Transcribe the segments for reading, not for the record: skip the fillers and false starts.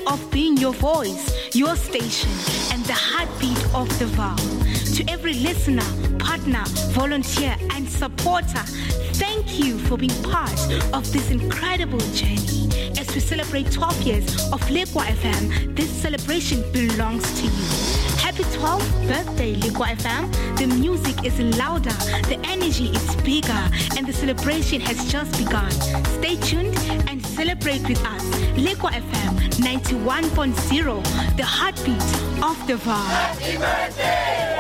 of being your voice, your station, and the heartbeat of the Vow. To every listener, partner, volunteer, and supporter, thank you for being part of this incredible journey. As we celebrate 12 years of Lekwa FM, this celebration belongs to you. Happy 12th birthday, Lekwa FM. The music is louder, the energy is bigger, and the celebration has just begun. Stay tuned and celebrate with us. Lekwa FM 91.0, the heartbeat of the Vow. Happy birthday!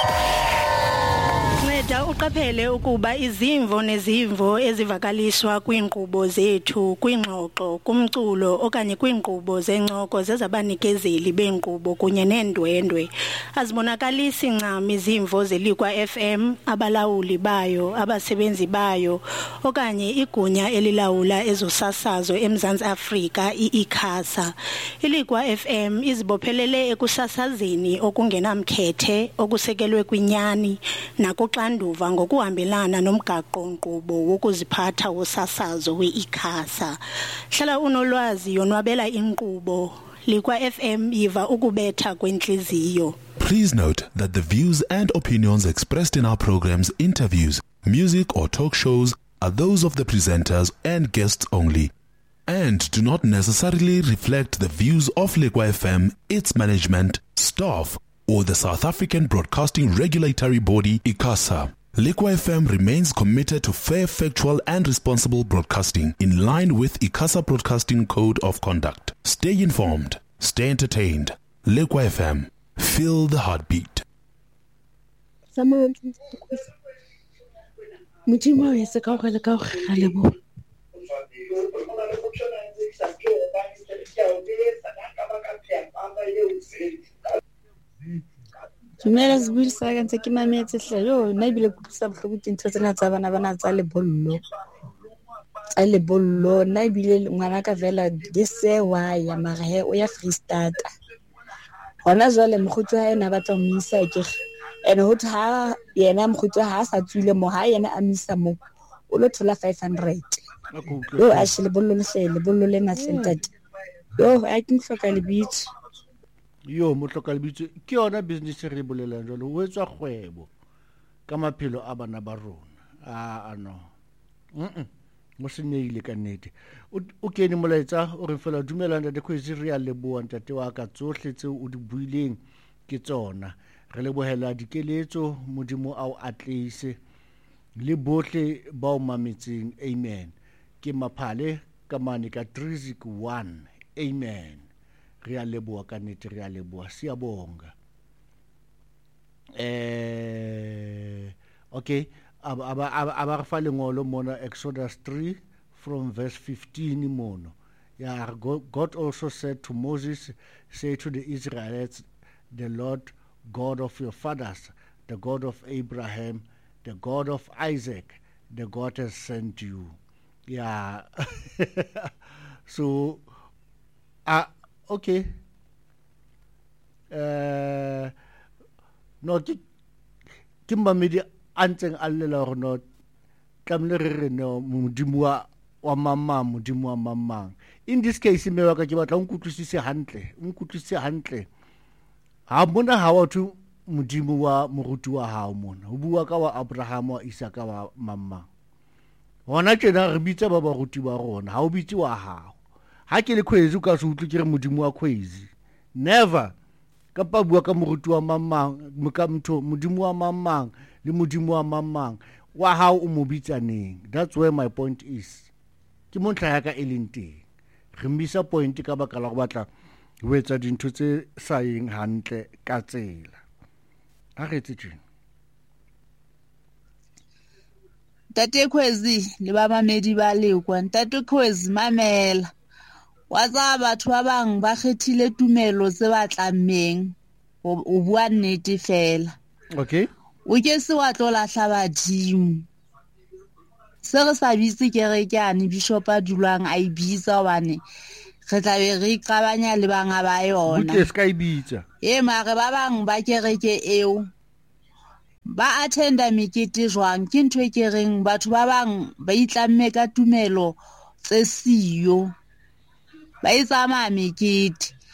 Nceda uqaphele ukuba izimvo nezimvo ezivakalishwa kwiinkqubo zethu, kwingxoxo, kumculo okanye kwiinkqubo zencoko zezabanikezeli beenkqubo kunye neendwendwe azibonakalisi ncam izimvo zeLekwa FM, abalawuli bayo, abasebenzi bayo okanye igunya elilawula ezosasazo eMzantsi Afrika, iICASA. iLekwa FM izibophelele ekusasazeni okungenamkhethe, okusekelwe kwinyani nakuxanduva ngokuhambelana nomgaqo-nkqubo wokuziphatha wosasazo we-ICASA. Hlala unolwazi, yonwabela inkqubo. Lekwa FM yiva ukubetha kwentliziyo. Please note that the views and opinions expressed in our programs, interviews, music or talk shows are those of the presenters and guests only, and do not necessarily reflect the views of Lekwa FM, its management, staff, or the South African Broadcasting Regulatory Body, ICASA. Lekwa FM remains committed to fair, factual, and responsible broadcasting in line with ICASA Broadcasting Code of Conduct. Stay informed, stay entertained. Lekwa FM, feel the heartbeat. Dumela Zibisa ka ntse ke mametse hle yo nna ibile kutlisa bohloko ke ntho tsena tsa bana tsa lebollo nna ibile ngwana ka vela ke se wa ya mara he o ya Freestata hona jwale mokgutlo ha ena batla mo isa ke ene ho tha yena mokgutlo ha sa tswile mo ha yena a misa mo o lo thola 500 yo a shile bollo le na sentate yo a ke mhloka lebitso yo motloka lebitso ke yona business re bolelang jalo o etswa kgwebo ka maphelo a bana ba rona no mo seneile ka nnete o kene molaetsa o re fela dumelana de khwezi re a leboa ntate wa ka tsohle tse o di buileng ke tsona re lebohela dikeletso modimo ao atlise le bohle ba o mametseng. Amen. Ke maphale ka mane ka Trizik 1. Amen. Re a leboa ka nnete, re a leboa, siyabonga. Okay, aba fa lengolo mona Exodus 3 from verse 15 mono. Yeah, God also said to Moses, say to the Israelites, the Lord God of your fathers, the God of Abraham, the God of Isaac, the God has sent you. Yeah. So, okay. No, Kimbamidi anseng allela or not, Kamler no Mudimua or Mamma, Mudimua Mamma. In this case, in America, you want to see Huntley. Habona hawa tu mudimu wa murutu wa haumona. Hubuwaka wa Abraham wa Isaka wa mama. Wanache na ribita baba ruti wa rona. Haubiti wa hao. Hakele kwezi ukasutu kire mudimu wa kwezi. Never. Kapa buwaka murutu wa mama. Mukamto mudimu wa mama. Li mudimu wa mama. Wa hao umubita ning. That's where my point is. Kimontra yaka elinti. Rimbisa pointi kabakala kubatla. Wetsa dintho tse sa yeng hantle ka tsela a re tsitse Tate Khwezi le ba mamedi ba lekwa Tate Khwezi mamela wa tsa batho ba bang ba kgethile tumelo tse ba tlammeng o bua nnete fela. Okay, o ke se wa tlola hlabadimo se re sa bitse kerekane bishop a dulang a ibitsa wane re tla be re qabanya le banga ba yona butse ska ibitsa mare ba bang ba kereke eo ba attenda mekete jwang ke ntwe ke reng batho ba bang ba itlamme ka tumelo tse siyo ba itsama mekete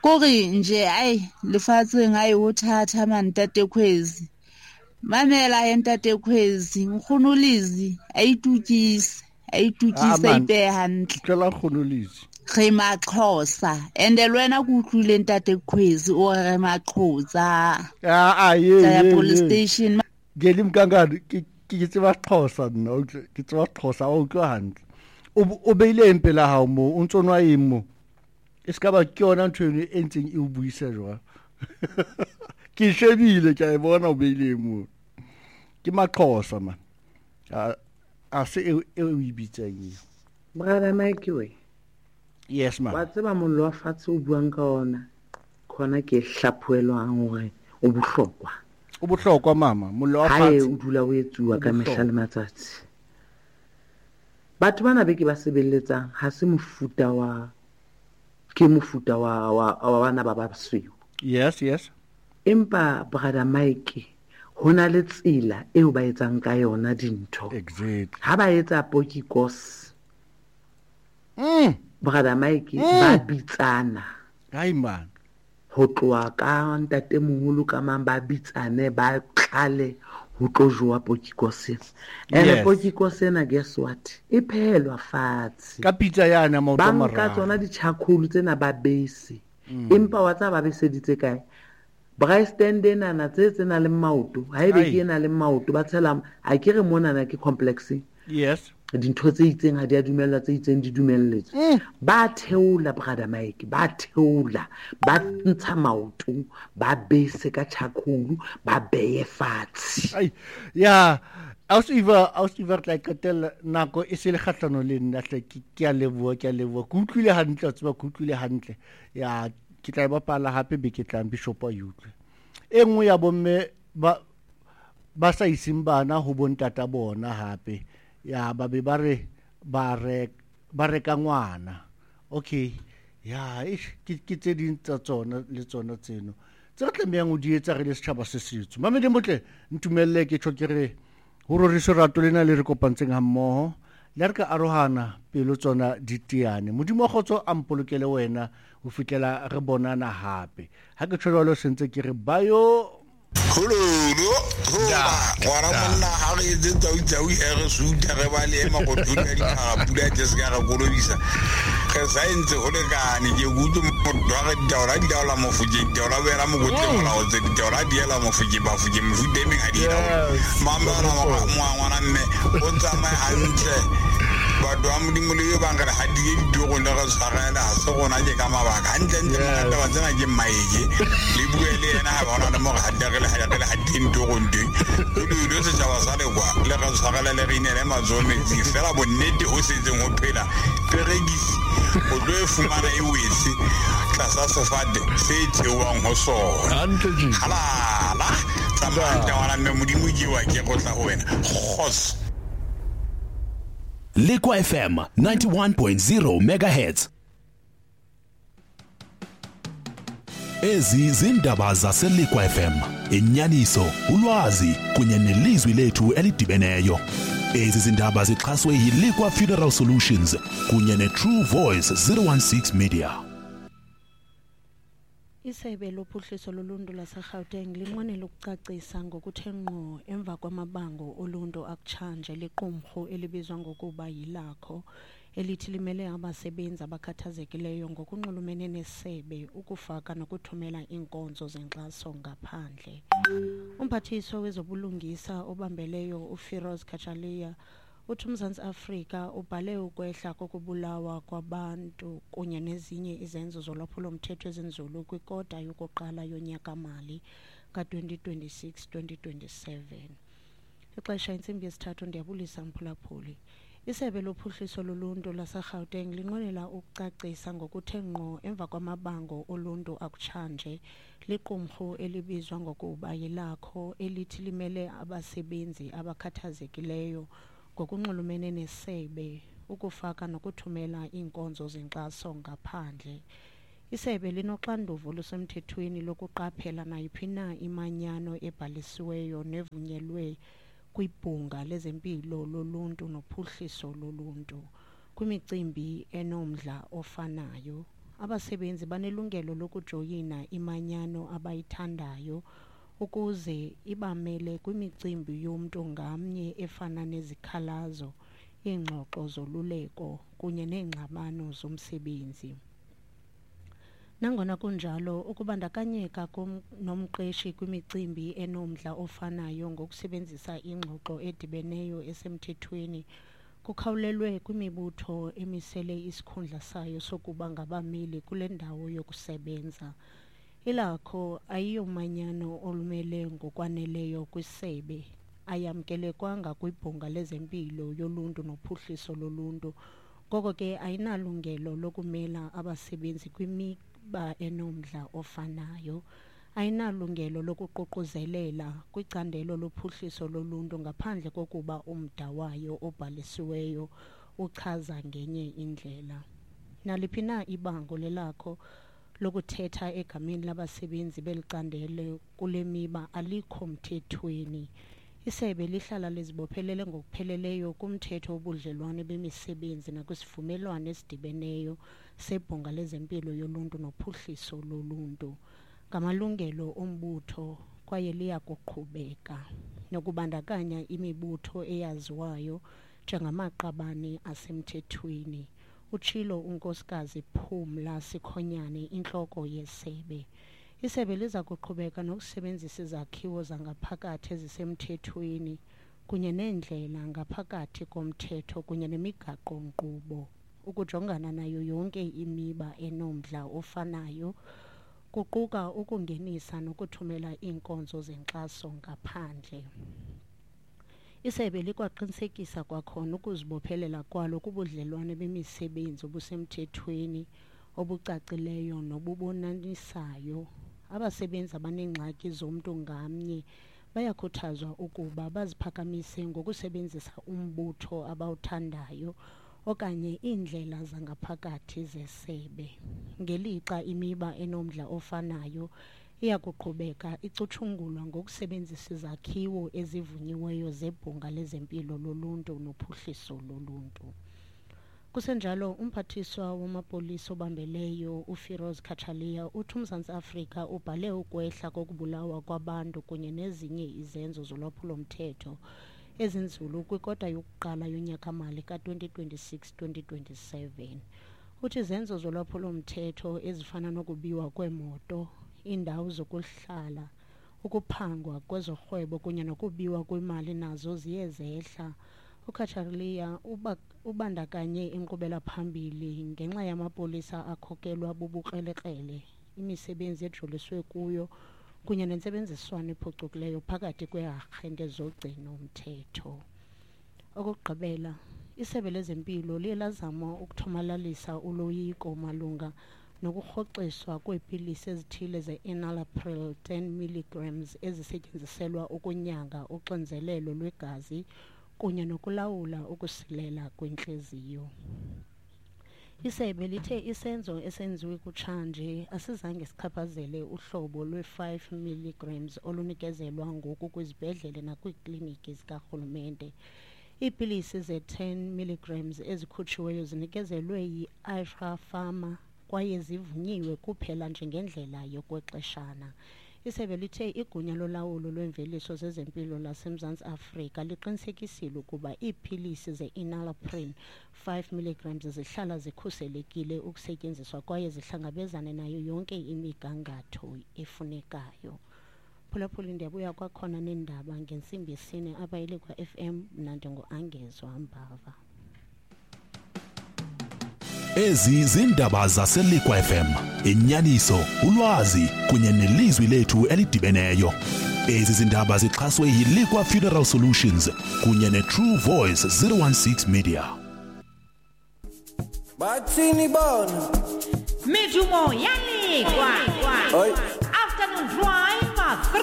kore nje ayi lefatsheng ayi uthatha mantate Khwezi mamela entate Khwezi ngkhonolizi ayitukise ipe hantle tlela khonolizi re maxhosa and lwena kutlwile ntate Khwezi o re maxhosa ye police station geli mkangani ke tseba Xhosa nna ke tseba Xhosa o utlwa hantle o beile empela ha mo o ntsonwa imo eska ba ke yona ntho e ntseng e o buisa jwa ke shebile ke a bona o beile mo ke Maxhosa man a se e o ibitsang brother Mike we yes man wa tseba mollo wa fatshe o buang ka ona khona ke hlaphuelwang hore o bohlokwa mama mollo wa fatshe fatshe o dula o etsuwa ka mehla le matsatsi batho bana be ke ba sebeletsang ha se mofuta wa bana ba basweu yes empa brother Mike hona le tsela eo ba etsang ka yona dintho exactly ha ba etsa pokikos brother Mike ba bitsana hai man ho tloa ka ntate moholo ka mang ba bitsane ba qale ho tlo joa pokikose ene pokikose na guess what e phelwa fatshe ka pitsa yana maoto mararo ba ka tsona di charcoal tsena ba bese empa wa tsa ba beseditse kae braai stand nana tsena le maoto ha ebe ke ena le maoto ba tshela a ke re mona na ke complex yes dintho tse itseng ha di a dumella tse itseng di dumelletswe ba theola brother Mike ba theola ba ntsha maoto ba bese ka charcoal ba beye fatshe ya ausiva tla katela nako e se le kgatlano le nna hle ke a leboa ke utlwile hantle tseba ke utlwile hantle ya ke tla bapala hape be ke tla bishop a yutlwe e nngwe ya bomme ba sa ising bana ho bontata bona hape ya ba be ba reka ngwana okay ya ke tse ding tsa tsona le tsona tseno tse re tlamehang o di etsa re le setjhaba se setso mamedi motle ntumelle ke tjho ke re ho rori serato lena le re kopantseng ha mmoho le re ka arohana pelo tsona ditiane modimo khotso a mpolokele wena ho fitlela re bonana hape ha ke tsholo sentse ke re bayo Hululu, wara monna ha re de tau ere suta re ba le makotula di ha pula tse ka go robisa ke saintse ho le ka ni ke gutu modwa re daula mo fuji daula vera mo gotle mo la o tse daula di la mo fuji ba fuji mo fude me ga di la mama na ngwana mme o tsamaya hantle ba do amudi mo le ba ngara ha di go nda ga tshwarela se gona je ka mabaka hantle mo ba tsena ke maige le buele ena ha bona le mo ga dagela ha din to gonde le se tsa sa le kwa le ga tshwarela le rine le mazone di fela bonnete o se tseng ho phela peregisi o do e fumana e wetse tlasa sefade se theoang ho sona halala tsamaya wana mme modimo jiwa ke go tla ho wena khos Liquid FM 91.0 megahertz. Ezi zindaba zaseLiquid FM, inyaniso, ulwazi kunye nelizwi lethu elidibeneyo. Ezi zindaba zixhaswe yiLiquid Funeral Solutions kunye neTrue Voice 016 Media. Isebe lophuhliso loluntu laseGauteng linqwenela ukucacisa ngokuthe ngqo emva kwamabango oluntu akutshanje liqumrhu elibizwa ngokuba yilakho elithi limele abasebenzi abakhathazekileyo ngokunxulumene nesebe ukufaka nokuthumela iinkonzo zenkxaso ngaphandle. Umphathiswa wezobulungisa obambeleyo uFiroz Kachalia uthi uMzantsi Afrika ubhale ukwehla kokubulawa kwabantu kunye nezinye izenzo zolwaphulo-mthetho ezinzulu kwikota yokuqala yonyaka-mali ka-2026-2027. Ixesha intsimbi yesithathu ndiyabulisa mphulaphuli. Isebe lophuhliso loluntu laseGauteng linqwenela ukucacisa ngokuthe ngqo emva kwamabango oluntu akutshanje liqumrhu elibizwa ngokuba yilakho elithi limele abasebenzi abakhathazekileyo ngokunxulumene nesebe ukufaka nokuthumela iinkonzo zenkxaso ngaphandle. Isebe linoxanduva lusemthethweni lokuqaphela nayiphi na imanyano ebhalisiweyo nevunyelwe kwibhunga lezempilo loluntu nophuhliso loluntu kwimicimbi enomdla ofanayo abasebenzi banelungelo lokujoyina imanyano abayithandayo ukuze ibamele kwimicimbi yomntu ngamnye efana nezikhalazo, iingxoxo zoluleko kunye neengxabano zomsebenzi. Nangona kunjalo, ukubandakanyeka nomqeshi kwimicimbi enomdla ofanayo ngokusebenzisa ingxoxo edibeneyo esemthethweni kukhawulelwe kwimibutho emisele isikhundla sayo sokuba ngabameli kule ndawo yokusebenza. Ilakho ayiyomanyano olumele ngokwaneleyo kwisebe, ayamkelekwanga kwibhunga lezempilo yoluntu nophuhliso loluntu, ngoko ke ayinalungelo lokumela abasebenzi kwimiba enomdla ofanayo, ayinalungelo lokuququzelela kwicandelo lophuhliso loluntu ngaphandle kokuba umda wayo obhalisiweyo uchaza ngenye indlela. Naliphi na ibango lelakho lokuthetha egameni labasebenzi belicandelo kule miba alikho mthethweni. Isebe lihlala lizibophelele ngokupheleleyo kumthetho wobudlelwane bemisebenzi nakwisivumelwano esidibeneyo sebhunga lezempilo yoluntu nophuhliso loluntu ngamalungelo ombutho, kwaye liyakuqhubeka nokubandakanya imibutho eyaziwayo njengamaqabane asemthethweni, utshilo unkosikazi Phumla Sikhonyane, intloko yesebe. Isebe liza kuqhubeka nokusebenzisa izakhiwo zangaphakathi ezisemthethweni kunye neendlela ngaphakathi komthetho kunye nemigaqo-nkqubo ukujongana nayo yonke imiba enomdla ofanayo, kuquka ukungenisa nokuthumela iinkonzo zenkxaso ngaphandle. Isebe likwaqinisekisa kwakhona ukuzibophelela kwalo kubudlelwane bemisebenzi obusemthethweni, obucacileyo nobubonanisayo. Abasebenzi abaneengxaki zomntu ngamnye bayakhuthazwa ukuba baziphakamise ngokusebenzisa umbutho abawuthandayo okanye iindlela zangaphakathi zesebe. Ngelixa imiba enomdla ofanayo iyakuqhubeka icutshungulwa ngokusebenzisa izakhiwo ezivunyiweyo zebhunga lezempilo loluntu nophuhliso loluntu. Kusenjalo, umphathiswa wamapolisa obambeleyo uFiroz Kachaliya uthi uMzantsi Afrika ubhale ukwehla kokubulawa kwabantu kunye nezinye izenzo zolwaphulo-mthetho ezinzulu kwikota yokuqala yonyaka-mali ka-2026-2027. Uthi izenzo zolwaphulo-mthetho ezifana nokubiwa kweemoto, iindawo zokuhlala, ukuphangwa kwezorhwebo kunye nokubiwa kwemali nazo ziye zehla. uKachaliya ubandakanye inkqubela phambili ngenxa yamapolisa akhokelwa bubukrelekrele, imisebenzi ejoliswe kuyo kunye nentsebenziswano ephucukileyo phakathi kweearhente zogcino-mthetho. Okokugqibela, isebe lezempilo liye lazama ukuthomalalisa uloyiko malunga nokurhoxiswa kweepilisi ezithile ze-enalapril 10 mg ezisetyenziselwa ukunyanga uxinzelelo lwegazi kunye nokulawula ukusilela kwentliziyo. Isebe lithe isenzo esenziwe kutshanje asizange sichaphazele uhlobo lwe-5 mg olunikezelwa ngoku kwizibhedlele nakwiikliniki zikarhulumente. Iipilisi ze-10 mg ezikhutshiweyo zinikezelwe yi-Aira Pharma kwaye zivunyiwe kuphela njengendlela yokwexeshana. Isebe lithe igunya lolawulo lweemveliso zezempilo laseMzantsi Afrika liqinisekisile ukuba iipilisi ze-enalapril 5 mg zihlala zikhuselekile ukusetyenziswa kwaye zihlangabezane nayo yonke imigangatho efunekayo. Phulaphula ndiyabuya kwakhona neendaba ngentsimbi yesine apha iLikwa FM. Mna ndingu-Angezwa Mbava. Ezi zindaba zaseLikwa FM, inyaniso, ulwazi kunye nelizwi lethu elidibeneyo. Ezi zindaba zixhaswe yiLikwa Funeral Solutions kunye neTrue Voice 016 Media. Bathini bona Midumo yalikwa. Oi. Afternoon drive.